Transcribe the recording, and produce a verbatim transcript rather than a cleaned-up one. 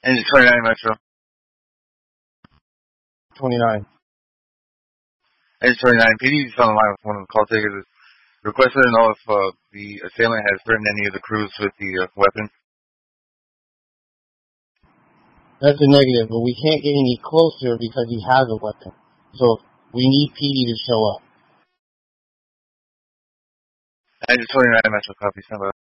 Engine twenty-nine Metro. twenty-nine. Engine twenty-nine, P D is on the line with one of the call takers. Requested to know if uh, the assailant has threatened any of the crews with the uh, weapon. That's a negative, but we can't get any closer because he has a weapon. So we need P D to show up. Engine twenty-nine Metro, copy, stand by.